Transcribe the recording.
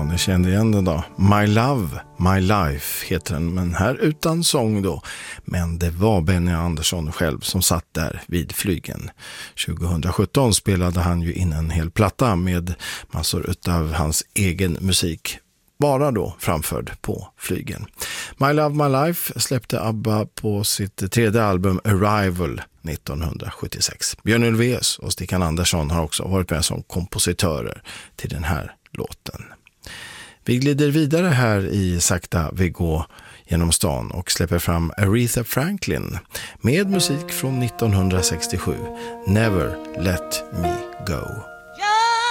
Ja, ni kände igen den då. My Love, My Life heter den, men här utan sång då. Men det var Benny Andersson själv som satt där vid flygen. 2017 spelade han ju in en hel platta med massor utav hans egen musik, bara då framförd på flygen. My Love, My Life släppte ABBA på sitt tredje album Arrival 1976. Björn Ulvaeus och Stickan Andersson har också varit med som kompositörer till den här låten. Vi glider vidare här i Sakta vi går genom stan och släpper fram Aretha Franklin med musik från 1967, Never Let Me Go.